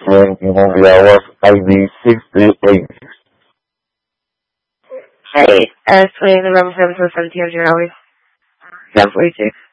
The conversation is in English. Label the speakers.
Speaker 1: in Honduras ID 638.
Speaker 2: Hey, explain the room service for 1700 hours. 1042.